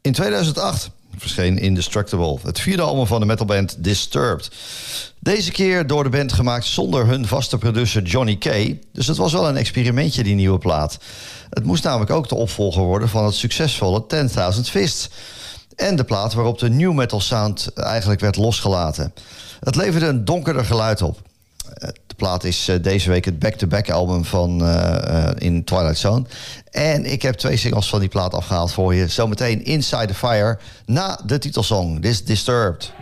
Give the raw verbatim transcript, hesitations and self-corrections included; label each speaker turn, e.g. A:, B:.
A: In tweeduizend acht verscheen Indestructible, het vierde album van de metalband Disturbed. Deze keer door de band gemaakt zonder hun vaste producer Johnny Kay. Dus het was wel een experimentje, die nieuwe plaat. Het moest namelijk ook de opvolger worden van het succesvolle ten thousand Fists. En de plaat waarop de new metal sound eigenlijk werd losgelaten. Het leverde een donkerder geluid op. De plaat is deze week het back-to-back album van uh, uh, in Twilight Zone. En ik heb twee singles van die plaat afgehaald voor je. Zometeen Inside the Fire na de titelsong This Disturbed.